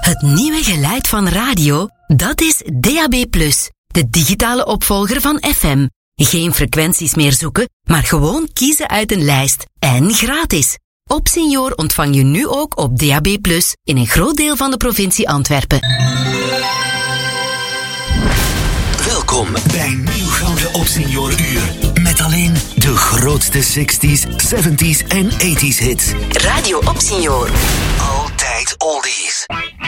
Het nieuwe geluid van radio, dat is DAB+, de digitale opvolger van FM. Geen frequenties meer zoeken, maar gewoon kiezen uit een lijst. En gratis. Op Senior ontvang je nu ook op DAB+, in een groot deel van de provincie Antwerpen. Welkom bij Nieuw Gouden op Senior Uur. Met alleen de grootste 60s, 70s en 80s hits. Radio op Senior. Altijd oldies.